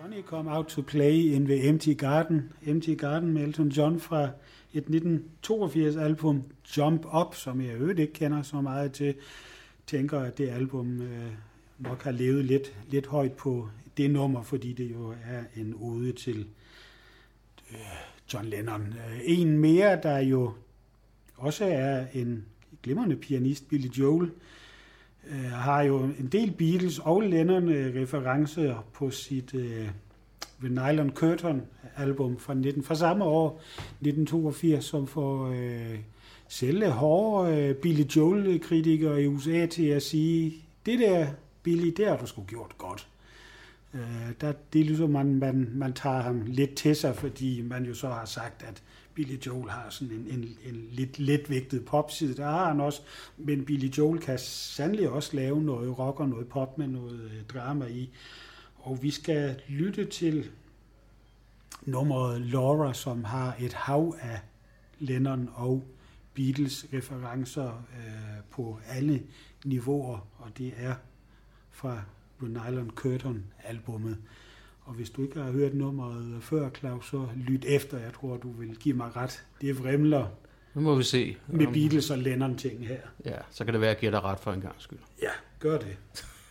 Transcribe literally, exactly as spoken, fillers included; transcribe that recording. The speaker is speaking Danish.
Johnny Come Out to Play in the Empty Garden. Empty Garden med Elton John fra et nitten toogfirs album Jump Up, som jeg øvrigt ikke kender så meget til. Tænker, at det album øh, nok har levet lidt, lidt højt på det nummer, fordi det jo er en ode til øh, John Lennon. Øh, en mere, der jo også er en glimrende pianist, Billy Joel, øh, har jo en del Beatles og Lennon-referencer på sit øh, The Nylon Curtain album fra, nitten, fra samme år, nitten toogfirs, som får øh, selv hårde øh, Billy Joel-kritikere i U S A til at sige, det der, Billy, det har du sgu gjort godt. Øh, der, det er ligesom, man, man, man tager ham lidt til sig, fordi man jo så har sagt, at Billy Joel har sådan en, en, en lidt letvægtet popside. Der har han også, men Billy Joel kan sandelig også lave noget rock og noget pop med noget øh, drama i. Og vi skal lytte til nummeret Laura, som har et hav af Lennon og Beatles referencer øh, på alle niveauer, og det er fra The Nylon Curtain albummet. Og hvis du ikke har hørt nummeret før, Claus, så lyt efter. Jeg tror, du vil give mig ret. Det er vrimler. Nu må vi se. Med Beatles og Lennon ting her. Ja, så kan det være, at jeg giver dig ret for en gang skyld. Ja, gør det.